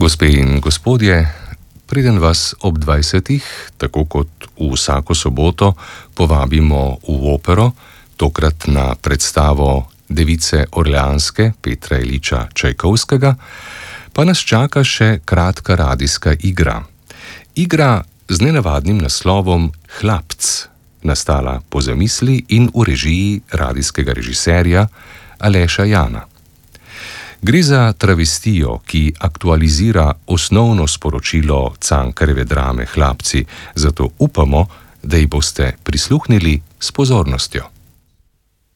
Gospe in gospodje, preden vas ob 20, tako kot vsako soboto, povabimo v opero, tokrat na predstavo Device Orleanske Petra Iljiča Čajkovskega, pa nas čaka še kratka radijska igra. Igra z nenavadnim naslovom Hlapc, nastala po zamisli in v režiji radijskega režiserja Aleša Jana. Gre za travestijo, ki aktualizira osnovno sporočilo Cankarjeve drame Hlapci, zato upamo, da ji boste prisluhnili s pozornostjo.